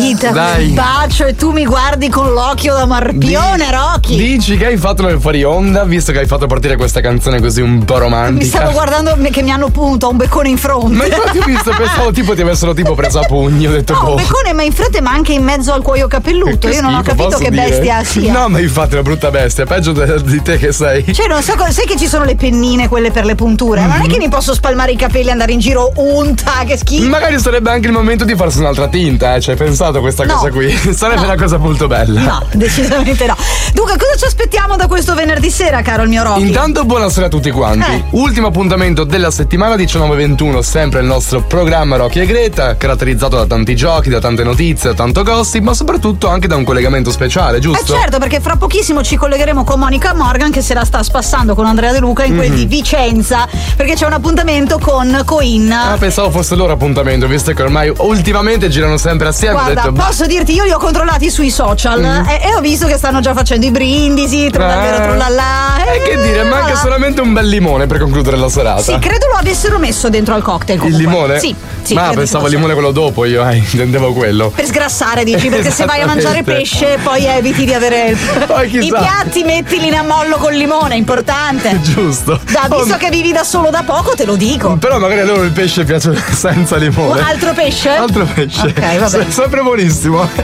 dita, Dai. un bacio e tu mi guardi con l'occhio da marpione, Rocky. Dici che hai fatto nel fuori onda, visto che hai fatto partire questa canzone così un po' romantica. Mi stavo guardando che mi hanno punto, ho un beccone in fronte. Ma infatti ho visto, pensavo tipo ti avessero tipo preso a pugni, ho detto No, boh. un beccone ma in frente ma anche in mezzo al cuoio capelluto. Che Io non ho schifo, capito posso che dire? bestia sia. No, ma infatti è una brutta bestia, peggio di te che sei. Cioè, non so, sai che ci sono le pennine, quelle per le punture? Non è che mi posso spalmare i capelli e andare in giro unta, che schifo. Magari sarebbe anche il momento di farsi un'altra tinta, Ci hai pensato a questa No. cosa qui? Sarebbe No. una cosa molto bella. No, decisamente no. Dunque, cosa ci aspettiamo da questo venerdì sera, caro il mio Rocky? Intanto buonasera a tutti quanti. Ultimo appuntamento della settimana 19-21, sempre il nostro programma Rocky e Greta, caratterizzato da tanti giochi, da tante notizie, da tanto gossip, ma soprattutto anche da un collegamento speciale, giusto? Certo, perché fra pochissimo ci collegheremo con Monica Morgan che se la sta spassando con Andrea De Luca in quel di Vicenza, perché c'è un appuntamento con Coin. Ah, pensavo fosse il loro appuntamento, visto che ormai ultimamente girano sempre assieme. Guarda, ho detto, posso dirti, io li ho controllati sui social e ho visto che stanno già facendo i brindisi, trullallero, trullallà. E che dire, manca solamente un bel limone per concludere la serata. Sì, credo lo avessero messo dentro al cocktail comunque. Il limone? Sì, Ma credo pensavo che al limone quello dopo, io intendevo quello. per sgrassare, dici, perché se vai a mangiare pesce poi eviti di avere Poi i chissà. piatti, mettili in ammollo col limone, è importante. Giusto. Visto che vivi da solo da poco, te lo dico. Però magari a loro il pesce piace senza limone. Altro pesce? Altro pesce. Ok, vabbè. Sempre buonissimo.